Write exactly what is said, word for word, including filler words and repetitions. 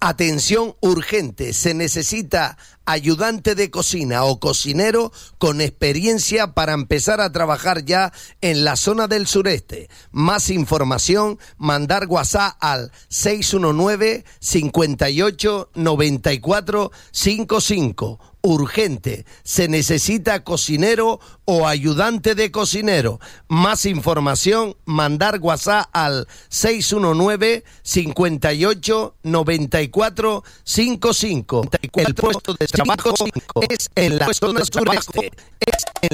Atención urgente, se necesita ayudante de cocina o cocinero con experiencia para empezar a trabajar ya en la zona del sureste. Más información, mandar WhatsApp al seis uno nueve, cinco ocho, nueve cuatro cinco cinco. Urgente, se necesita cocinero o ayudante de cocinero. Más información, mandar WhatsApp al seis uno nueve, cinco ocho, nueve cuatro cinco cinco. El puesto de trabajo es en la zona sureste. Es en